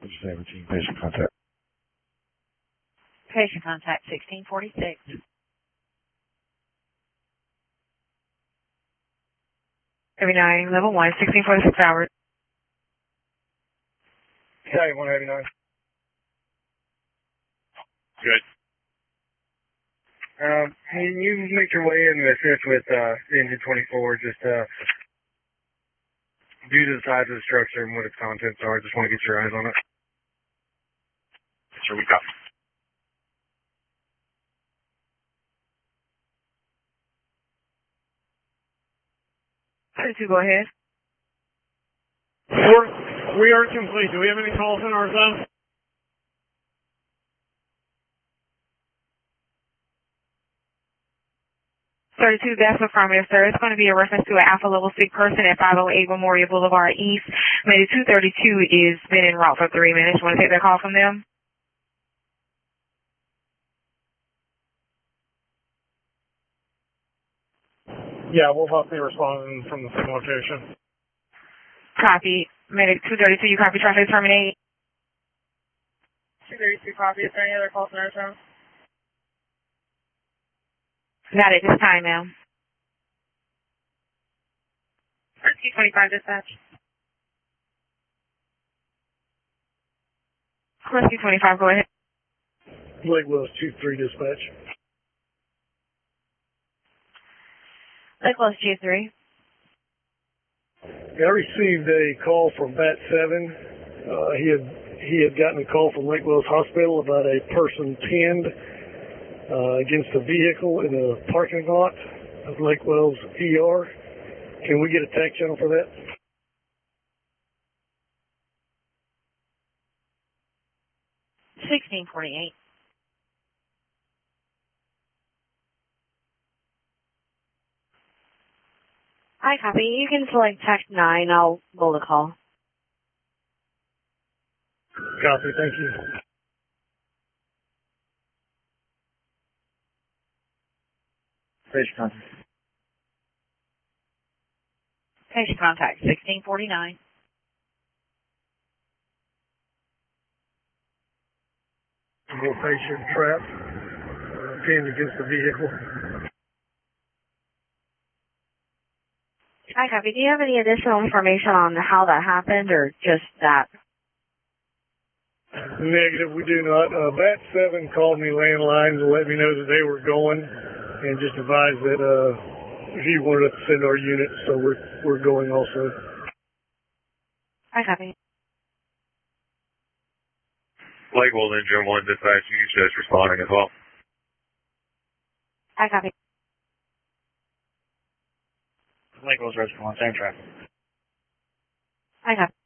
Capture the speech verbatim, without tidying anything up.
seventeen, patient contact. Patient contact sixteen forty-six. Heavy nine, level one, sixteen forty-six hours. Yeah, one heavy nine. Good. Um, can you make your way in and assist with uh, engine twenty-four? Just uh, due to the size of the structure and what its contents are, just want to get your eyes on it. Sure, we got. thirty-two, go ahead. Four, we are complete. Do we have any calls in our zone? thirty-two, that's affirmative, sir. It's going to be a reference to an Alpha Level sick person at five oh eight Memorial Boulevard East. Maybe two thirty-two is been en route for three minutes. Want to take that call from them? Yeah, we'll have to be responding from the same location. Copy. Medic two thirty-two, you copy traffic terminate? two thirty-two copy. Is there any other calls in our zone? Not at this time, ma'am. Rescue twenty-five dispatch. Rescue twenty-five, go ahead. Lake Wells two three dispatch. Lake Wells G three. I received a call from Bat seven. Uh, he had he had gotten a call from Lake Wells Hospital about a person pinned uh, against a vehicle in a parking lot of Lake Wells E R. Can we get a tac channel for that? sixteen forty-eight. Hi, copy. You can select text nine. I'll roll the call. Copy, thank you. Patient contact. Patient contact sixteen forty-nine. More patient trapped, uh, pinned against the vehicle. Hi, copy. Do you have any additional information on how that happened or just that? Negative, we do not. Uh, Bat seven called me landline to let me know that they were going and just advised that uh, he wanted us to send our unit, so we're, we're going also. Hi, copy. Lake Wells Engine one dispatch, you just responding as well. Hi, copy. Lake Wells Rescue one, same traffic. Hi, copy.